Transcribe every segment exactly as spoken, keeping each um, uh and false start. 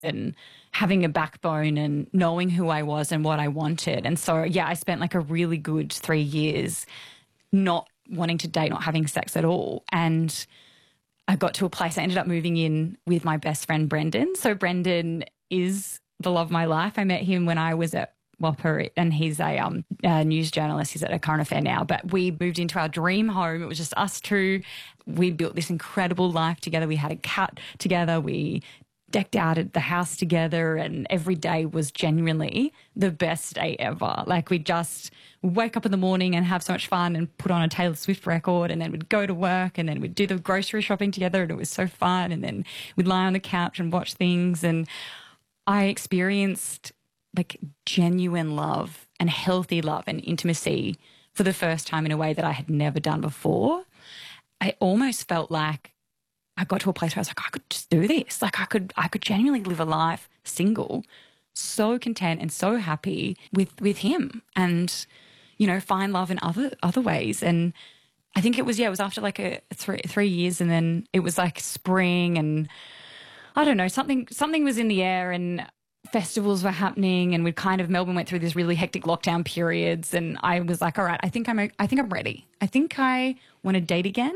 and having a backbone and knowing who I was and what I wanted. And so, yeah, I spent like a really good three years not wanting to date, not having sex at all. And I got to a place, I ended up moving in with my best friend, Brendan. So Brendan is the love of my life. I met him when I was at Whopper, and he's a, um, a news journalist. He's at a Current Affair now. But we moved into our dream home. It was just us two. We built this incredible life together. We had a cat together. We decked out at the house together, and every day was genuinely the best day ever. Like we just wake up in the morning and have so much fun and put on a Taylor Swift record, and then we'd go to work, and then we'd do the grocery shopping together, and it was so fun. And then we'd lie on the couch and watch things. And I experienced like genuine love and healthy love and intimacy for the first time in a way that I had never done before. I almost felt like I got to a place where I was like, I could just do this. Like I could, I could genuinely live a life single, so content and so happy with, with him, and, you know, find love in other, other ways. And I think it was, yeah, it was after like a three, three years, and then it was like spring, and I don't know, something, something was in the air, and festivals were happening, and we kind of, Melbourne went through this really hectic lockdown periods, and I was like, all right, I think I'm, I think I'm ready. I think I want to date again,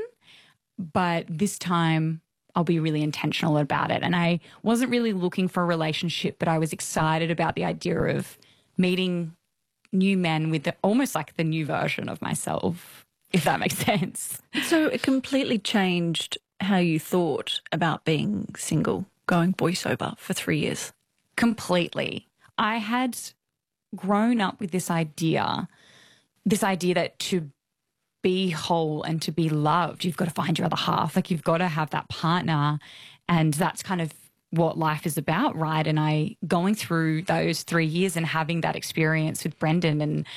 but this time I'll be really intentional about it. And I wasn't really looking for a relationship, but I was excited about the idea of meeting new men with the, almost like the new version of myself, if that makes sense. So it completely changed how you thought about being single, going boy sober for three years. Completely. I had grown up with this idea, this idea that to be whole and to be loved, you've got to find your other half. Like you've got to have that partner, and that's kind of what life is about, right? And I, going through those three years and having that experience with Brendan, and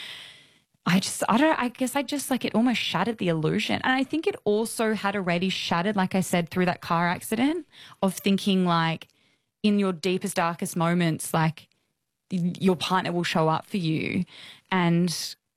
I just, I don't, I guess I just like, it almost shattered the illusion. And I think it also had already shattered, like I said, through that car accident, of thinking like, in your deepest, darkest moments, like your partner will show up for you. And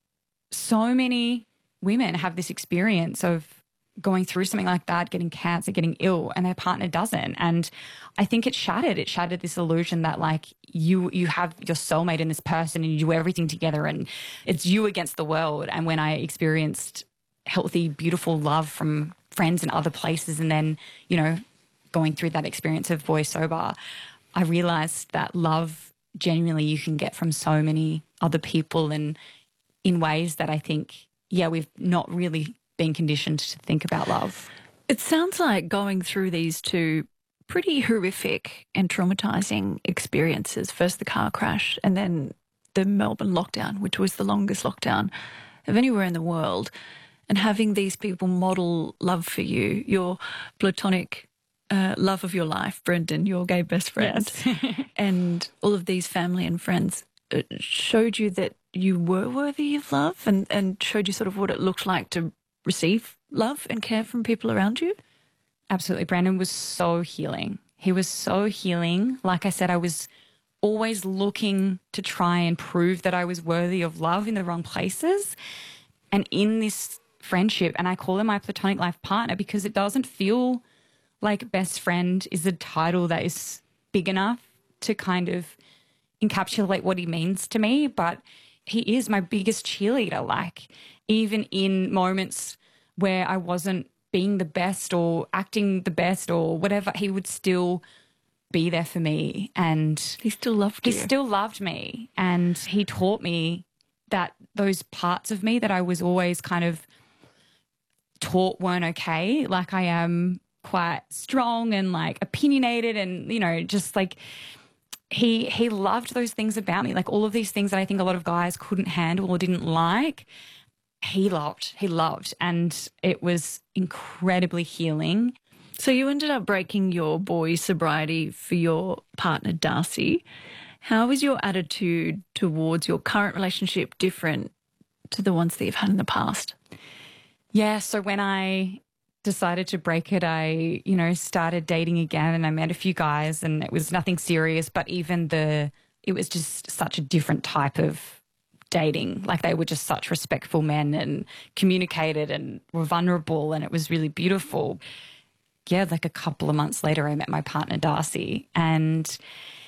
so many women have this experience of going through something like that, getting cancer, getting ill, and their partner doesn't. And I think it shattered, it shattered this illusion that like you, you have your soulmate in this person and you do everything together and it's you against the world. And when I experienced healthy, beautiful love from friends in other places, and then, you know, going through that experience of boy sober, I realized that love genuinely you can get from so many other people, and in ways that I think, yeah, we've not really been conditioned to think about love. It sounds like going through these two pretty horrific and traumatizing experiences, first the car crash and then the Melbourne lockdown, which was the longest lockdown of anywhere in the world, and having these people model love for you, your platonic Uh, love of your life, Brendan, your gay best friend, yes. and all of these family and friends uh, showed you that you were worthy of love, and, and showed you sort of what it looked like to receive love and care from people around you? Absolutely. Brandon was so healing. He was so healing. Like I said, I was always looking to try and prove that I was worthy of love in the wrong places. And in this friendship, and I call him my platonic life partner because it doesn't feel like best friend is a title that is big enough to kind of encapsulate what he means to me, but he is my biggest cheerleader. Like even in moments where I wasn't being the best or acting the best or whatever, he would still be there for me. And he still loved you. He still loved me. And he taught me that those parts of me that I was always kind of taught weren't okay. Like I am quite strong and like opinionated, and, you know, just like he he loved those things about me, like all of these things that I think a lot of guys couldn't handle or didn't like. He loved, he loved, and it was incredibly healing. So you ended up breaking your boy sobriety for your partner, Darcy. How is your attitude towards your current relationship different to the ones that you've had in the past? Yeah, so when I decided to break it, I, you know, started dating again, and I met a few guys, and it was nothing serious, but even the, it was just such a different type of dating. Like they were just such respectful men and communicated and were vulnerable, and it was really beautiful. Yeah, like a couple of months later, I met my partner, Darcy, and